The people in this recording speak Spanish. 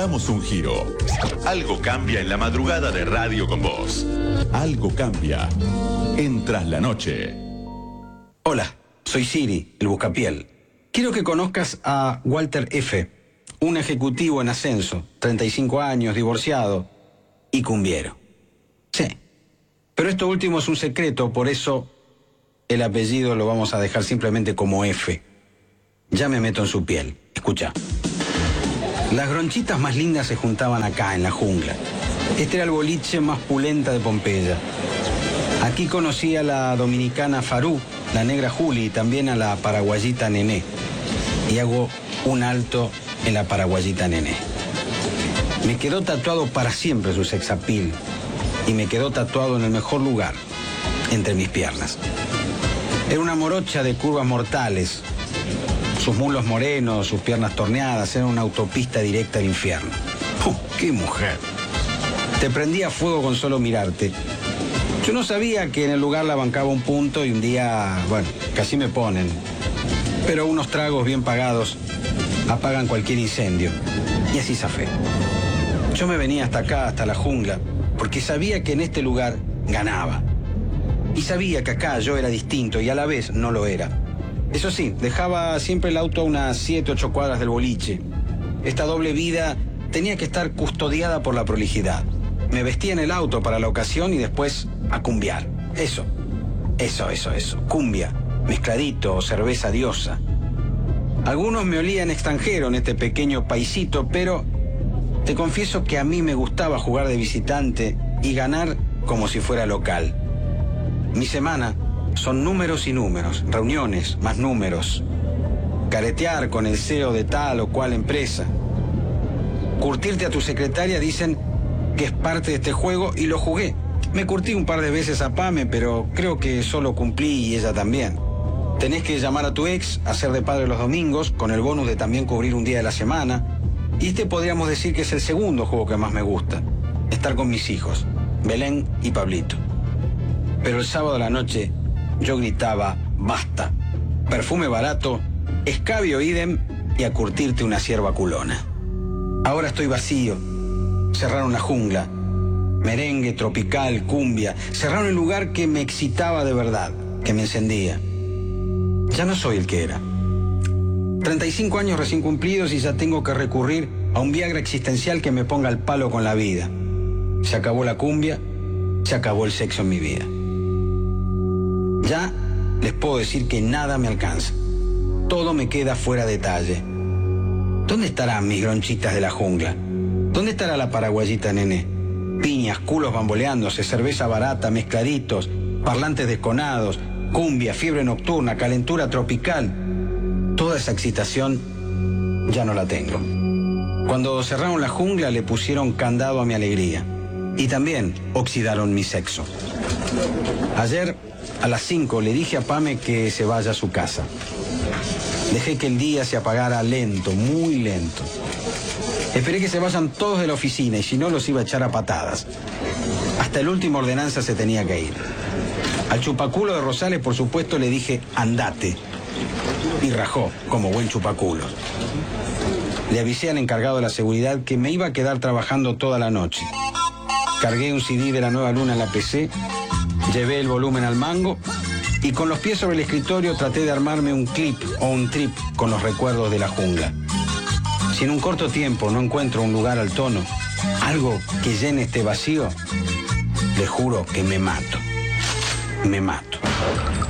Damos un giro. Algo cambia en la madrugada de Radio con Vos. Algo cambia en Tras la Noche. Hola, soy Siri, el Buscapiel. Quiero que conozcas a Walter F., un ejecutivo en ascenso, 35 años, divorciado y cumbiero. Sí, pero esto último es un secreto, por eso el apellido lo vamos a dejar simplemente como F. Ya me meto en su piel. Escucha. Las gronchitas más lindas se juntaban acá, en la jungla. Este era el boliche más pulenta de Pompeya. Aquí conocí a la dominicana Farú, la negra Juli y también a la paraguayita Nené. Y hago un alto en la paraguayita Nené. Me quedó tatuado para siempre su sex appeal. Y me quedó tatuado en el mejor lugar, entre mis piernas. Era una morocha de curvas mortales. Sus muslos morenos, sus piernas torneadas, era una autopista directa al infierno. ¡Qué mujer! Te prendía fuego con solo mirarte. Yo no sabía que en el lugar la bancaba un punto y un día, bueno, casi me ponen. Pero unos tragos bien pagados apagan cualquier incendio. Y así zafé. Yo me venía hasta acá, hasta la jungla, porque sabía que en este lugar ganaba. Y sabía que acá yo era distinto y a la vez no lo era. Eso sí, dejaba siempre el auto a unas 7, 8 cuadras del boliche. Esta doble vida tenía que estar custodiada por la prolijidad. Me vestía en el auto para la ocasión y después a cumbiar. Eso. Cumbia, mezcladito, cerveza diosa. Algunos me olían extranjero en este pequeño paisito, pero te confieso que a mí me gustaba jugar de visitante y ganar como si fuera local. Mi semana son números y números, reuniones, más números. Caretear con el CEO de tal o cual empresa. Curtirte a tu secretaria dicen que es parte de este juego y lo jugué. Me curtí un par de veces a Pame, pero creo que solo cumplí y ella también. Tenés que llamar a tu ex, hacer de padre los domingos, con el bonus de también cubrir un día de la semana. Y este podríamos decir que es el segundo juego que más me gusta. Estar con mis hijos, Belén y Pablito. Pero el sábado a la noche yo gritaba, basta, perfume barato, escabio idem y a curtirte una cierva culona. Ahora estoy vacío, cerraron la jungla, merengue, tropical, cumbia, cerraron el lugar que me excitaba de verdad, que me encendía. Ya no soy el que era. 35 años recién cumplidos y ya tengo que recurrir a un Viagra existencial que me ponga al palo con la vida. Se acabó la cumbia, se acabó el sexo en mi vida. Ya les puedo decir que nada me alcanza. Todo me queda fuera de talle. ¿Dónde estarán mis gronchitas de la jungla? ¿Dónde estará la paraguayita Nené? Piñas, culos bamboleándose, cerveza barata, mezcladitos, parlantes desconados, cumbia, fiebre nocturna, calentura tropical. Toda esa excitación ya no la tengo. Cuando cerraron la jungla le pusieron candado a mi alegría. Y también oxidaron mi sexo. Ayer a las 5 le dije a Pame que se vaya a su casa. Dejé que el día se apagara lento, muy lento. Esperé que se vayan todos de la oficina y si no los iba a echar a patadas. Hasta el último ordenanza se tenía que ir. Al chupaculo de Rosales, por supuesto, le dije, andate. Y rajó, como buen chupaculo. Le avisé al encargado de la seguridad que me iba a quedar trabajando toda la noche. Cargué un CD de La Nueva Luna en la PC, llevé el volumen al mango y con los pies sobre el escritorio traté de armarme un clip o un trip con los recuerdos de la jungla. Si en un corto tiempo no encuentro un lugar al tono, algo que llene este vacío, le juro que me mato. Me mato.